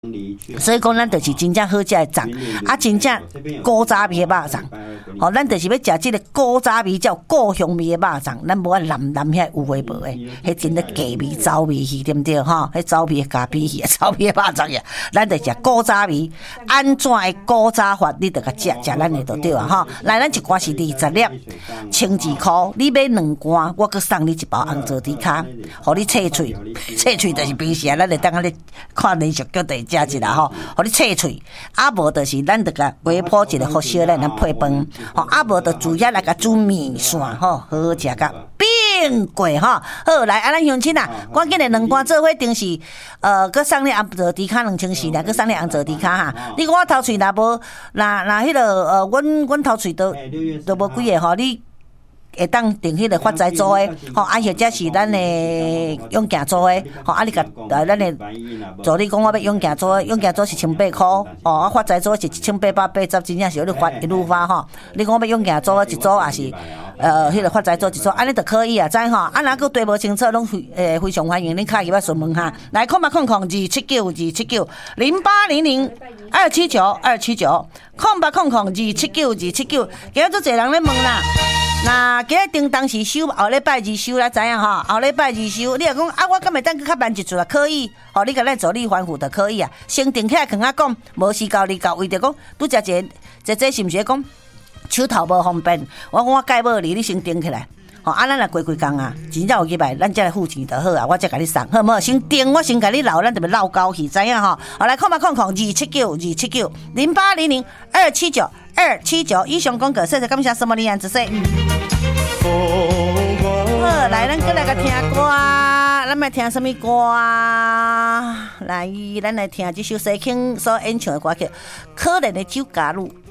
所以讲，咱就是真正好食的粽，啊，真正古早味的肉粽。吼，咱就是要食这个古早味、叫故乡味的肉粽，咱无啊南遐有诶无诶，迄真咧鸡味、走味去，对毋对？吼，迄走味加皮去，走味的肉粽呀，咱就食古早味。安怎的古早法，你着甲食咱的就对啊，吼。来，咱一罐是20粒，12箍，你买2罐，我阁送你1包红枣猪脚，互你切喙，切喙就是平时啊，咱会当啊咧看连续剧地。食一啦吼，互你切喙，啊无就是咱着甲微波一个福烧咱配饭，吼啊无就煮遐来甲煮面线吼，好好食甲变过吼。好来，咱乡亲啊，赶紧的2罐做伙定是，搁送你红枣猪脚2400啦，搁送你红枣猪脚哈。你讲我头喙若无，那迄个阮头喙都无几个吼，你。会当订迄个发财组的，吼啊，或者是咱的永健组的，吼啊，你甲咱的助理讲我要永健组的，永健组是1800块，哦，啊发财组是1880，真正是有你发一路发吼。你讲我要永健组的一组，也是迄个发财组一组，安尼就可以啊，知吼？啊，若佫对无清楚，拢非常欢迎恁敲入来询问哈。来，0800279279，0800279279，0800279279，今仔做侪人咧问啦。那今日叮当是收，后礼拜二收啦，知影吼？后礼拜二收，你若讲啊，我敢会当去较慢一撮啊？可以，吼，你甲咱助理反复就可以啊。先定起来，囥啊讲，无时交你交，为着讲拄则这是毋是讲手头无方便？我讲我介无你先定起来，吼啊，咱来规工啊，真正有入来，咱才来付钱就好啊，我才甲你送，好无？先定，我先甲你留，咱就要闹交去，知影吼？好来，0800279279，0800279279，以上广告，谢谢感谢什么李安之说。好，来，咱过来个听歌，咱要听什么歌？来，咱来听这首西庆所演唱的歌曲《可怜的酒家路》。